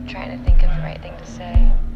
trying to think of the right thing to say.